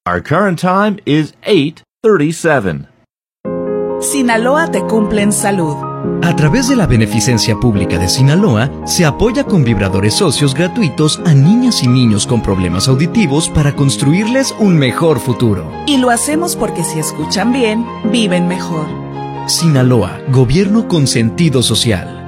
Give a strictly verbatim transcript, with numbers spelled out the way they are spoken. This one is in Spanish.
Our current time is eight thirty-seven. Sinaloa te cumple en salud. A través de la Beneficencia Pública de Sinaloa, se apoya con vibradores socios gratuitos a niñas y niños con problemas auditivos para construirles un mejor futuro. Y lo hacemos porque si escuchan bien, viven mejor. Sinaloa, gobierno con sentido social.